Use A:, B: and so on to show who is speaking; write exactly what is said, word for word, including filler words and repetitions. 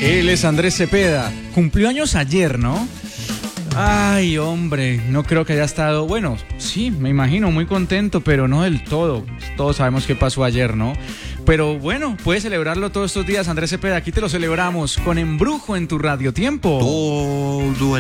A: Él es Andrés Cepeda. Cumplió años ayer, ¿no? Ay, hombre, no creo que haya estado... Bueno, sí, me imagino, muy contento, pero no del todo. Todos sabemos qué pasó ayer, ¿no? Pero bueno, puedes celebrarlo todos estos días, Andrés Cepeda. Aquí te lo celebramos con Embrujo en tu Radio Tiempo.
B: Todo el